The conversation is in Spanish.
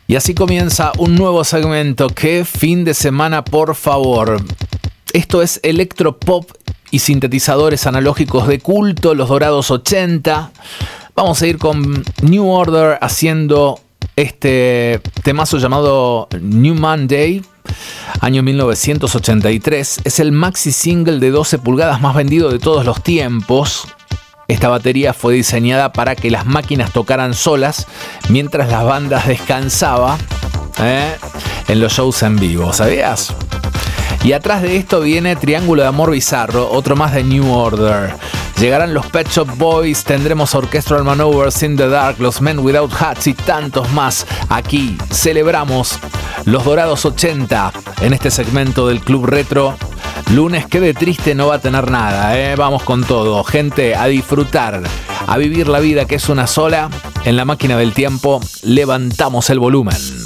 Y así comienza un nuevo segmento. ¡Qué fin de semana, por favor! Esto es electropop y sintetizadores analógicos de culto, los dorados 80. Vamos a ir con New Order haciendo este temazo llamado New Monday, año 1983. Es el maxi single de 12 pulgadas más vendido de todos los tiempos. Esta batería fue diseñada para que las máquinas tocaran solas mientras las bandas descansaban en los shows en vivo, ¿sabías? Y atrás de esto viene Triángulo de Amor Bizarro, otro más de New Order. Llegarán los Pet Shop Boys, tendremos Orchestral Maneuvers in the Dark, los Men Without Hats y tantos más. Aquí celebramos los dorados 80 en este segmento del Club Retro. Lunes que de triste no va a tener nada, Vamos con todo. Gente, a disfrutar, a vivir la vida que es una sola. En la máquina del tiempo levantamos el volumen.